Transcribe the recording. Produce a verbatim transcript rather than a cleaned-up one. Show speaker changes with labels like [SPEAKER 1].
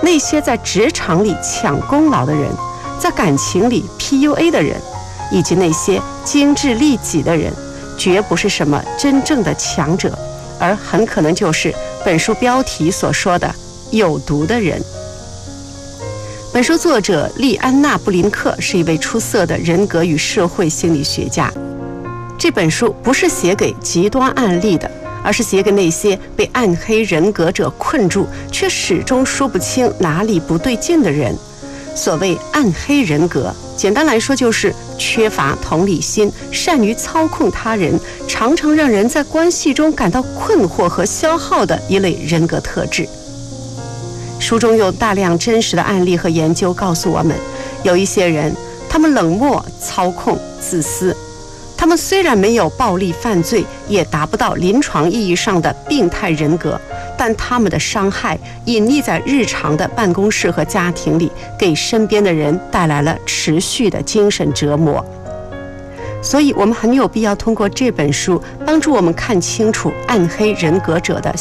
[SPEAKER 1] 那些在职场里抢功劳的人，在感情里 P U A 的人，以及那些精致利己的人，绝不是什么真正的强者，而很可能就是本书标题所说的有毒的人。本书作者莉安娜·布林克是一位出色的人格与社会心理学家。这本书不是写给极端案例的，而是写给那些被暗黑人格者困住却始终说不清哪里不对劲的人。所谓暗黑人格，简单来说就是缺乏同理心，善于操控他人，常常让人在关系中感到困惑和消耗的一类人格特质。书中用大量真实的案例和研究告诉我们，有一些人，他们冷漠、操控、自私。他们虽然没有暴力犯罪，也达不到临床意义上的病态人格，但他们的伤害隐匿在日常的办公室和家庭里，给身边的人带来了持续的精神折磨。所以我们很有必要通过这本书帮助我们看清楚暗黑人格者的